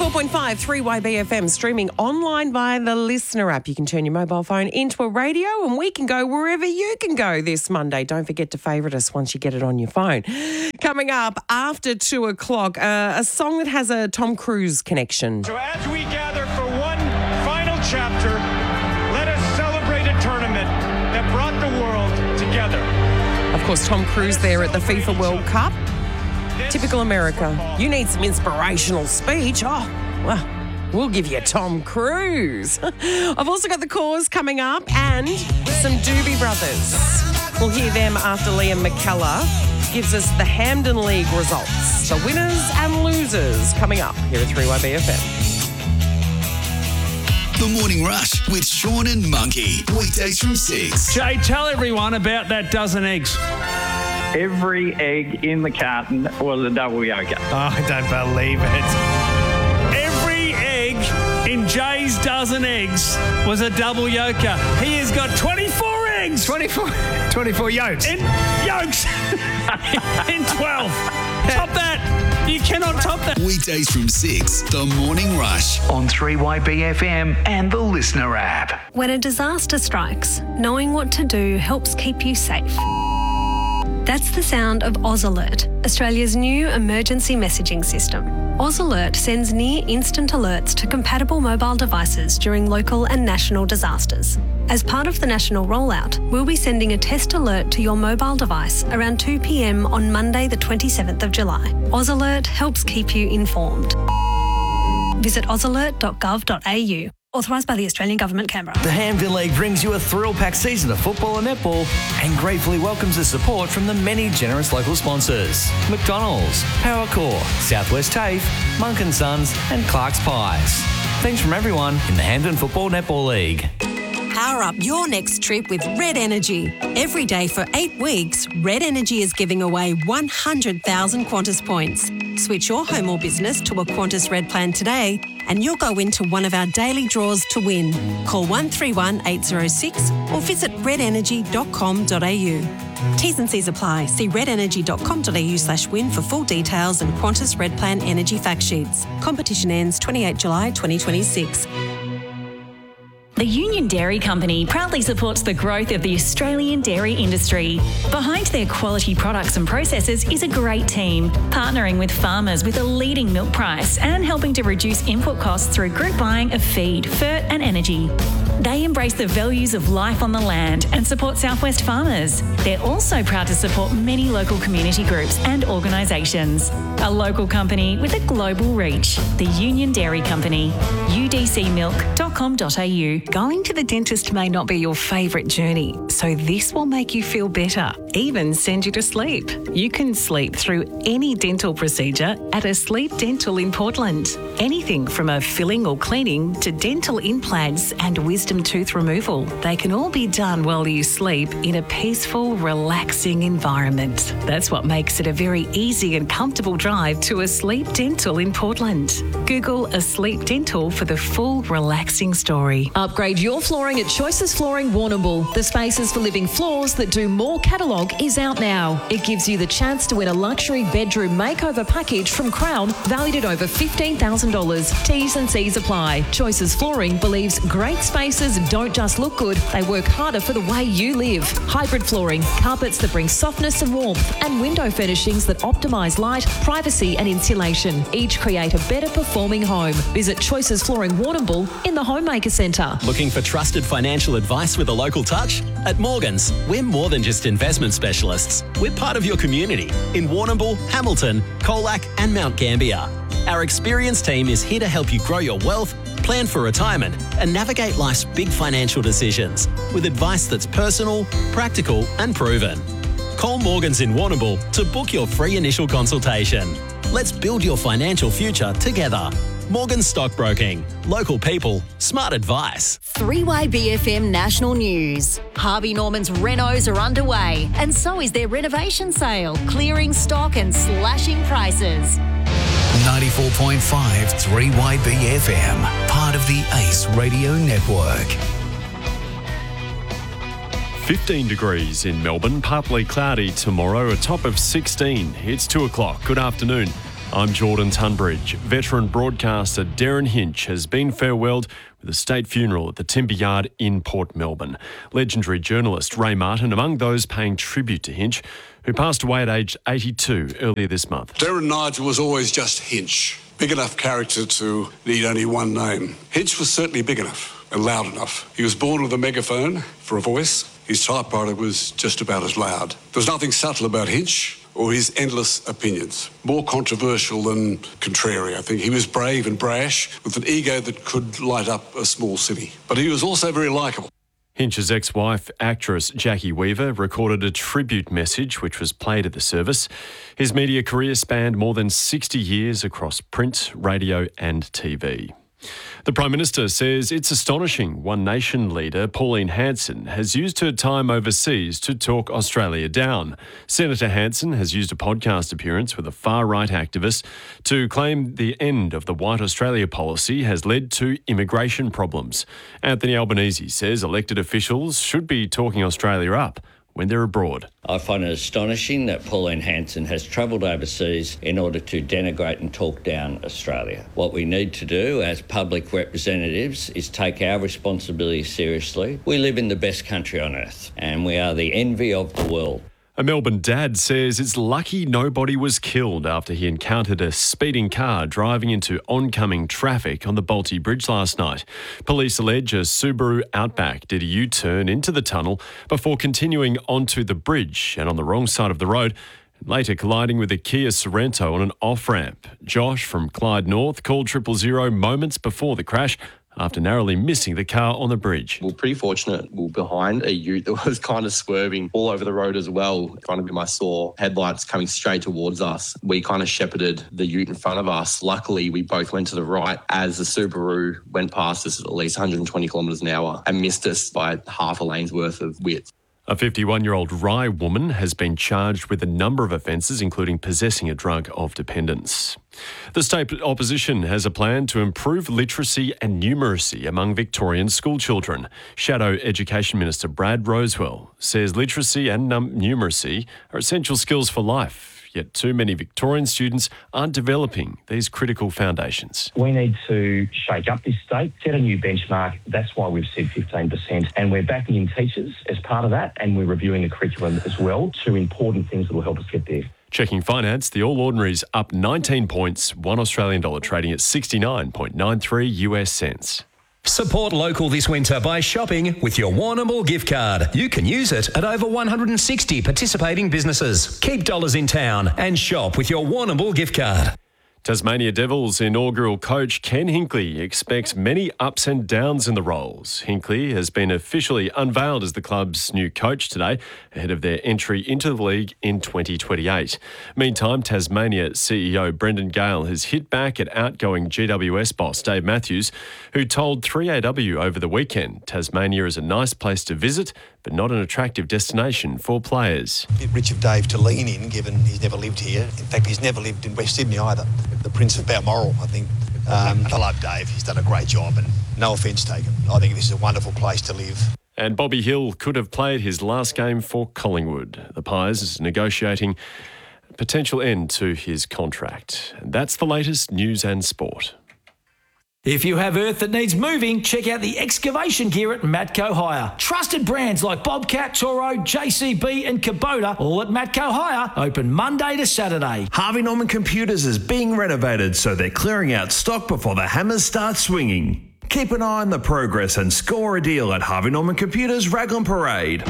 94.5 3YBFM, streaming online via the Listener app. You can turn your mobile phone into a radio and we can go wherever you can go this Monday. Don't forget to favourite us once you get it on your phone. Coming up after 2 o'clock, a song that has a Tom Cruise connection. So as we gather for one final chapter, let us celebrate a tournament that brought the world together. Of course, Tom Cruise there at the FIFA World Cup. Typical America. You need some inspirational speech. Oh, well, we'll give you Tom Cruise. I've also got the Cause coming up and some Doobie Brothers. We'll hear them after Liam McKellar gives us the Hampden League results. The winners and losers coming up here at 3YBFM. The Morning Rush with Sean and Monkey. Weekdays from 6. Jay, tell everyone about that dozen eggs. Every egg in the carton was a double yolker. Oh, I don't believe it. Every egg in Jay's dozen eggs was a double yolker. He has got 24 eggs. 24 yolks. In yolks. In 12. Top that. You cannot top that. Weekdays from 6. The Morning Rush on 3YBFM and the Listener app. When a disaster strikes, knowing what to do helps keep you safe. That's the sound of Oz Alert, Australia's new emergency messaging system. Oz Alert sends near-instant alerts to compatible mobile devices during local and national disasters. As part of the national rollout, we'll be sending a test alert to your mobile device around 2 p.m. on Monday the 27th of July. Oz Alert helps keep you informed. Visit ozalert.gov.au. Authorised by the Australian Government, Canberra. The Hampden League brings you a thrill-packed season of football and netball and gratefully welcomes the support from the many generous local sponsors. McDonald's, Powercore, Southwest TAFE, Monk & Sons and Clark's Pies. Thanks from everyone in the Hampden Football Netball League. Power up your next trip with Red Energy. Every day for 8 weeks, Red Energy is giving away 100,000 Qantas points. Switch your home or business to a Qantas Red plan today and you'll go into one of our daily draws to win. Call 131 806 or visit redenergy.com.au. T's and C's apply. See redenergy.com.au/win for full details and Qantas Red Plan energy fact sheets. Competition ends 28 July 2026. The Union Dairy Company proudly supports the growth of the Australian dairy industry. Behind their quality products and processes is a great team, partnering with farmers with a leading milk price and helping to reduce input costs through group buying of feed, fert and energy. They embrace the values of life on the land and support Southwest farmers. They're also proud to support many local community groups and organisations. A local company with a global reach. The Union Dairy Company. udcmilk.com.au. Going to the dentist may not be your favourite journey, so this will make you feel better, even send you to sleep. You can sleep through any dental procedure at a Sleep Dental in Portland. Anything from a filling or cleaning to dental implants and wisdom tooth removal. They can all be done while you sleep in a peaceful, relaxing environment. That's what makes it a very easy and comfortable drive to a Sleep Dental in Portland. Google a Sleep Dental for the full relaxing story. Upgrade your flooring at Choices Flooring Warrnambool. The Spaces for Living Floors that do more catalogue is out now. It gives you the chance to win a luxury bedroom makeover package from Crown valued at over $15,000. T's and C's apply. Choices Flooring believes great spaces don't just look good, they work harder for the way you live. Hybrid flooring, carpets that bring softness and warmth, and window furnishings that optimise light, privacy and insulation. Each create a better performing home. Visit Choices Flooring Warrnambool in the Homemaker Centre. Looking for trusted financial advice with a local touch? At Morgans, we're more than just investment specialists. We're part of your community in Warrnambool, Hamilton, Colac and Mount Gambier. Our experienced team is here to help you grow your wealth, plan for retirement and navigate life's big financial decisions with advice that's personal, practical and proven. Call Morgans in Warrnambool to book your free initial consultation. Let's build your financial future together. Morgan Stockbroking. Local people. Smart advice. 3YBFM National News. Harvey Norman's renos are underway and so is their renovation sale, clearing stock and slashing prices. 94.5 3YBFM. Part of the ACE Radio Network. 15 degrees in Melbourne, partly cloudy tomorrow, a top of 16. It's 2 o'clock. Good afternoon. I'm Jordan Tunbridge. Veteran broadcaster Darren Hinch has been farewelled with a state funeral at the Timber Yard in Port Melbourne. Legendary journalist Ray Martin among those paying tribute to Hinch, who passed away at age 82 earlier this month. Darren Nigel was always just Hinch. Big enough character to need only one name. Hinch was certainly big enough and loud enough. He was born with a megaphone for a voice. His typewriter was just about as loud. There was nothing subtle about Hinch or his endless opinions. More controversial than contrary, I think. He was brave and brash, with an ego that could light up a small city. But he was also very likeable. Hinch's ex-wife, actress Jackie Weaver, recorded a tribute message which was played at the service. His media career spanned more than 60 years across print, radio and TV. The Prime Minister says it's astonishing One Nation leader Pauline Hanson has used her time overseas to talk Australia down. Senator Hanson has used a podcast appearance with a far-right activist to claim the end of the White Australia policy has led to immigration problems. Anthony Albanese says elected officials should be talking Australia up when they're abroad. I find it astonishing that Pauline Hanson has travelled overseas in order to denigrate and talk down Australia. What we need to do as public representatives is take our responsibility seriously. We live in the best country on earth and we are the envy of the world. A Melbourne dad says it's lucky nobody was killed after he encountered a speeding car driving into oncoming traffic on the Bolte Bridge last night. Police allege a Subaru Outback did a U-turn into the tunnel before continuing onto the bridge and on the wrong side of the road, later colliding with a Kia Sorrento on an off-ramp. Josh from Clyde North called 000 moments before the crash after narrowly missing the car on the bridge. We were pretty fortunate. We were behind a ute that was kind of swerving all over the road as well. In front of him, I saw headlights coming straight towards us. We kind of shepherded the ute in front of us. Luckily, we both went to the right as the Subaru went past us at least 120 kilometres an hour and missed us by half a lane's worth of width. A 51-year-old Rye woman has been charged with a number of offences, including possessing a drug of dependence. The state opposition has a plan to improve literacy and numeracy among Victorian schoolchildren. Shadow Education Minister Brad Rosewell says literacy and numeracy are essential skills for life. Yet too many Victorian students aren't developing these critical foundations. We need to shake up this state, set a new benchmark. That's why we've said 15%. And we're backing in teachers as part of that, and we're reviewing the curriculum as well. Two important things that will help us get there. Checking finance, the All Ordinaries up 19 points, $1 Australian trading at 69.93 US cents. Support local this winter by shopping with your Warrnambool gift card. You can use it at over 160 participating businesses. Keep dollars in town and shop with your Warrnambool gift card. Tasmania Devils inaugural coach Ken Hinkley expects many ups and downs in the roles. Hinkley has been officially unveiled as the club's new coach today, ahead of their entry into the league in 2028. Meantime, Tasmania CEO Brendan Gale has hit back at outgoing GWS boss Dave Matthews, who told 3AW over the weekend Tasmania is a nice place to visit, but not an attractive destination for players. A bit rich of Dave to lean in, given he's never lived here. In fact, he's never lived in West Sydney either. The Prince of Balmoral, I think. I love Dave. He's done a great job, and no offence taken. I think this is a wonderful place to live. And Bobby Hill could have played his last game for Collingwood. The Pies is negotiating a potential end to his contract. And that's the latest news and sport. If you have earth that needs moving, check out the excavation gear at Matco Hire. Trusted brands like Bobcat, Toro, JCB and Kubota, all at Matco Hire, open Monday to Saturday. Harvey Norman Computers is being renovated, so they're clearing out stock before the hammers start swinging. Keep an eye on the progress and score a deal at Harvey Norman Computers Raglan Parade.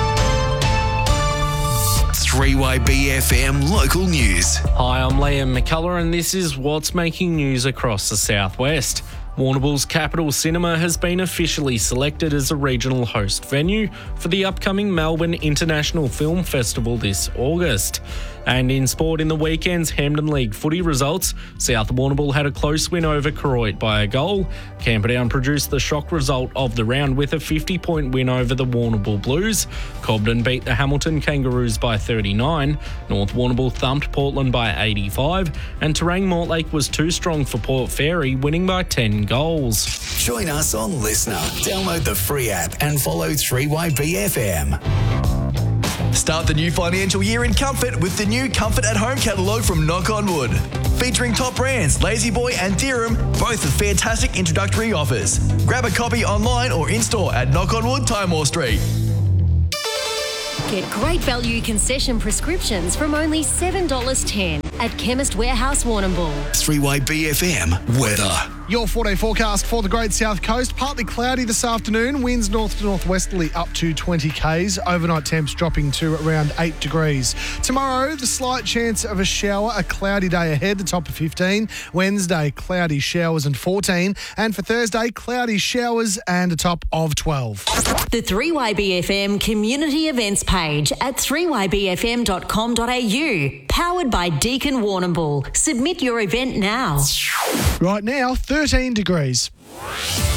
3YBFM local news. Hi, I'm Liam McCullough and this is what's making news across the southwest. Warrnambool's Capital Cinema has been officially selected as a regional host venue for the upcoming Melbourne International Film Festival this August. And in sport in the weekend's Hampden League footy results, South Warrnambool had a close win over Koroit by a goal. Camperdown produced the shock result of the round with a 50-point win over the Warrnambool Blues. Cobden beat the Hamilton Kangaroos by 39. North Warrnambool thumped Portland by 85. And Terang Mortlake was too strong for Port Fairy, winning by 10 goals. Join us on Listener. Download the free app and follow 3YBFM. Start the new financial year in comfort with the new Comfort at Home catalogue from Knock on Wood. featuring top brands Lazy Boy and Dirham, both with fantastic introductory offers. Grab a copy online or in-store at Knock on Wood, Timor Street. Get great value concession prescriptions from only $7.10 at Chemist Warehouse Warrnambool. 3YBFM weather. Your 4-day forecast for the Great South Coast. Partly cloudy this afternoon. Winds north to northwesterly up to 20 k's. Overnight temps dropping to around 8 degrees. Tomorrow, the slight chance of a shower. A cloudy day ahead, the top of 15. Wednesday, cloudy showers and 14. And for Thursday, cloudy showers and a top of 12. The 3YBFM community events page at 3ybfm.com.au. Powered by Deakin Warrnambool. Submit your event now. Right now, 13 degrees.